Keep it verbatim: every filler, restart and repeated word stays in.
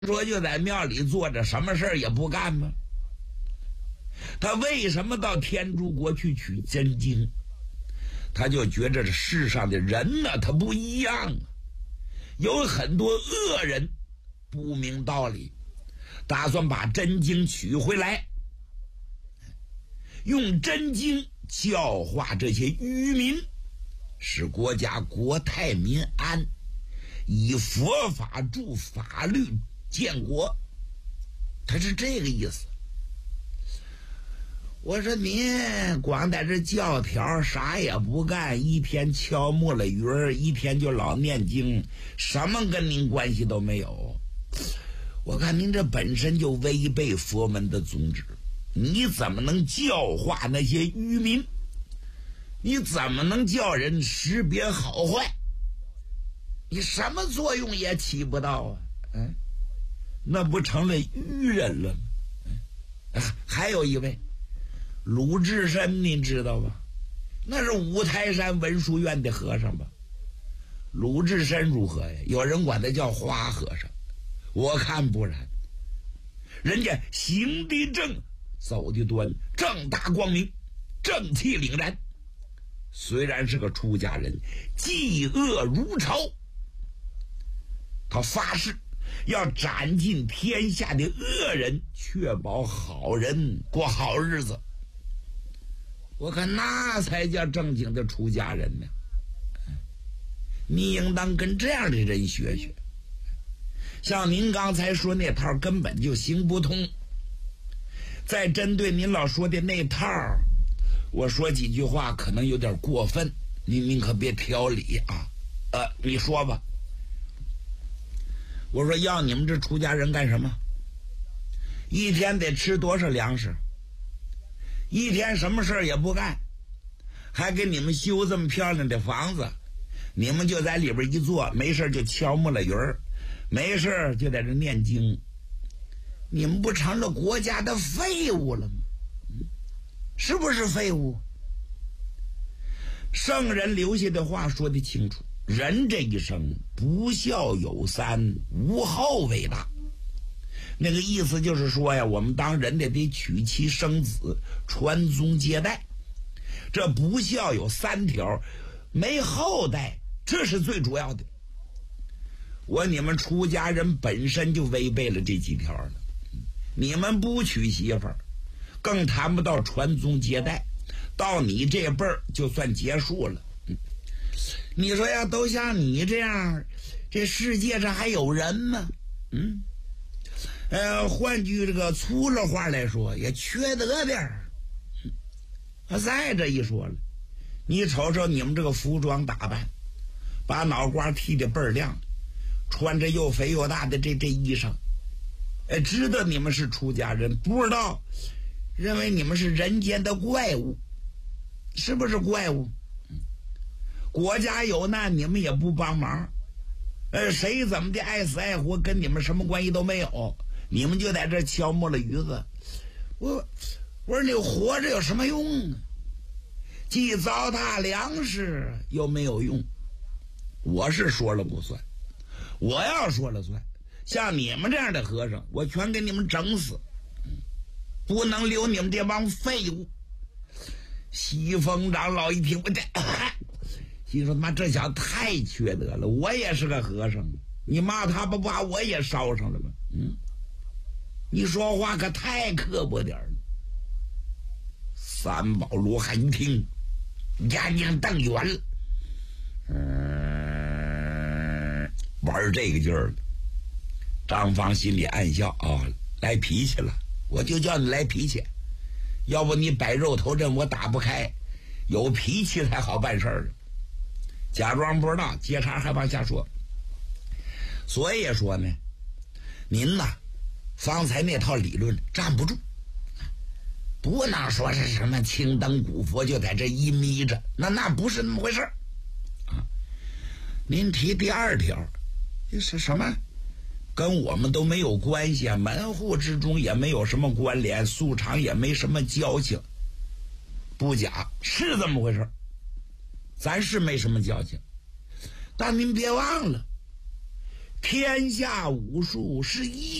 说就在庙里坐着，什么事儿也不干吗？他为什么到天竺国去取真经？他就觉着这世上的人呢，他不一样啊，有很多恶人不明道理，打算把真经取回来，用真经教化这些愚民，使国家国泰民安，以佛法助法律建国。他是这个意思。我说您光在这教条啥也不干，一天敲木了鱼儿，一天就老念经，什么跟您关系都没有。我看您这本身就违背佛门的宗旨，你怎么能教化那些愚民？你怎么能叫人识别好坏？你什么作用也起不到啊！嗯，那不成了愚人了吗？嗯，还有一位鲁智深，您知道吧？那是五台山文殊院的和尚吧？鲁智深如何呀？有人管他叫花和尚，我看不然。人家行的正，走的端，正大光明，正气凛然。虽然是个出家人，嫉恶如仇，他发誓要斩尽天下的恶人，确保好人过好日子。我看那才叫正经的出家人呢。你应当跟这样的人学学。像您刚才说那套根本就行不通。再针对您老说的那套，我说几句话可能有点过分，您您可别挑理啊。呃，你说吧。我说要你们这出家人干什么？一天得吃多少粮食？一天什么事也不干，还给你们修这么漂亮的房子，你们就在里边一坐，没事就敲木了鱼儿，没事就在这念经，你们不成了国家的废物了吗？是不是废物？圣人留下的话说得清楚，人这一生不孝有三，无后为大。那个意思就是说呀，我们当人的得娶妻生子，传宗接代。这不孝有三条，没后代，这是最主要的。我你们出家人本身就违背了这几条了，你们不娶媳妇儿，更谈不到传宗接代，到你这辈儿就算结束了。你说呀，都像你这样，这世界上还有人吗？嗯。呃，换句这个粗了话来说，也缺德点儿。再这一说了，你瞅瞅你们这个服装打扮，把脑瓜剃得倍儿亮，穿着又肥又大的这这衣裳，哎，知道你们是出家人，不知道认为你们是人间的怪物，是不是怪物？国家有难你们也不帮忙，呃，谁怎么的爱死爱活跟你们什么关系都没有，你们就在这敲木了鱼子。我我说你活着有什么用啊？既糟蹋粮食又没有用。我是说了不算，我要说了算。像你们这样的和尚，我全给你们整死，不能留你们这帮废物。西风长老一听，我这心说他妈这小子太缺德了，我也是个和尚，你骂他不把我也烧上了吗？嗯，你说话可太刻薄点了。三宝罗汉一听，眼睛瞪圆了，嗯，玩这个劲儿了。张芳心里暗笑啊、哦，来脾气了，我就叫你来脾气，要不你摆肉头阵我打不开，有脾气才好办事儿。假装不知道，接茬还往下说。所以说呢，您呐，方才那套理论站不住，不能说是什么青灯古佛就在这一眯着，那那不是那么回事啊。您提第二条，这是什么？跟我们都没有关系啊，门户之中也没有什么关联，素常也没什么交情。不假，是这么回事，咱是没什么交情，但您别忘了， 天下武术是一